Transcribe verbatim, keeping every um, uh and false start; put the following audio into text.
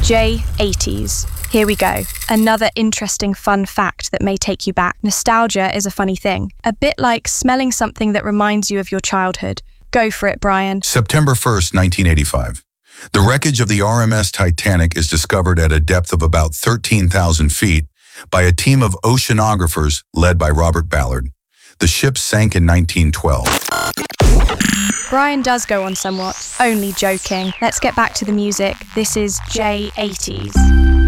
J eighties. Here we go. Another interesting fun fact that may take you back. Nostalgia is a funny thing. A bit like smelling something that reminds you of your childhood. Go for it, Brian. September first, nineteen eighty-five. The wreckage of the R M S Titanic is discovered at a depth of about thirteen thousand feet by a team of oceanographers led by Robert Ballard. The ship sank in nineteen twelve. Brian does go on somewhat. Only joking. Let's get back to the music. This is J eighties.